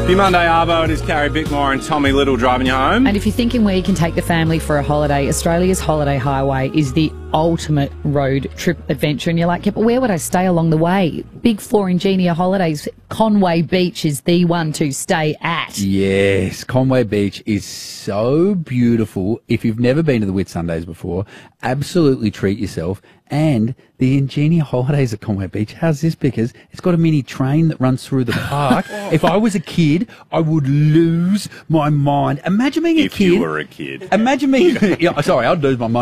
Monday Arvo, it is Carrie Bickmore and Tommy Little driving you home. And if you're thinking where you can take the family for a holiday, Australia's Holiday Highway is the ultimate road trip adventure. And you're like, yeah, but where would I stay along the way? Big Four Ingenia Holidays, Conway Beach is the one to stay at. Yes, Conway Beach is so beautiful. If you've never been to the Whitsundays before, absolutely treat yourself. And the Ingenia Holidays at Conway Beach, how's this? Because it's got a mini train that runs through the park. If I was a kid, I would lose my mind. Imagine being a kid. If you were a kid. Imagine being... Yeah, sorry, I'd lose my mind.